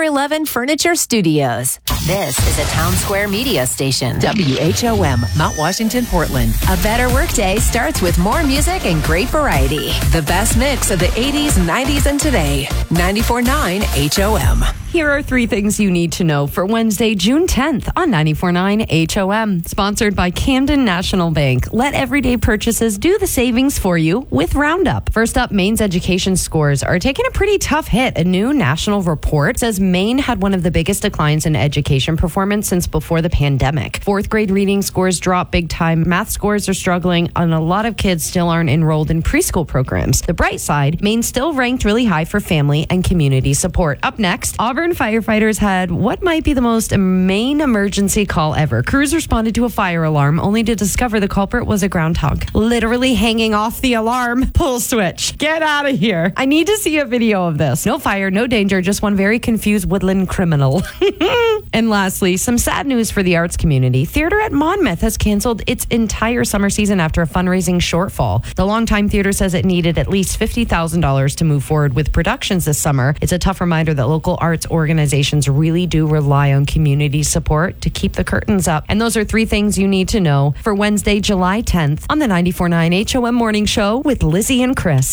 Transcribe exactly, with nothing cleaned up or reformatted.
eleven Furniture Studios. This is a Town Square media station. W H O M, Mount Washington, Portland. A better workday starts with more music and great variety. The best mix of the eighties, nineties, and today. ninety-four point nine H O M. Here are three things you need to know for Wednesday, June tenth on ninety-four point nine H O M. Sponsored by Camden National Bank. Let everyday purchases do the savings for you with Roundup. First up, Maine's education scores are taking a pretty tough hit. A new national report says Maine had one of the biggest declines in education performance since before the pandemic. Fourth grade reading scores drop big time. Math scores are struggling, and a lot of kids still aren't enrolled in preschool programs. The bright side, Maine still ranked really high for family and community support. Up next, Auburn firefighters had what might be the most Maine emergency call ever. Crews responded to a fire alarm only to discover the culprit was a groundhog, literally hanging off the alarm pull switch. Get out of here. I need to see a video of this. No fire, no danger, just one very confused woodland criminal. And lastly, some sad news for the arts community. Theater at Monmouth has canceled its entire summer season after a fundraising shortfall. The Longtime Theater says it needed at least fifty thousand dollars to move forward with productions this summer. It's a tough reminder that local arts organizations really do rely on community support to keep the curtains up. And those are three things you need to know for Wednesday, July tenth on the ninety-four point nine H O M Morning Show with Lizzie and Chris.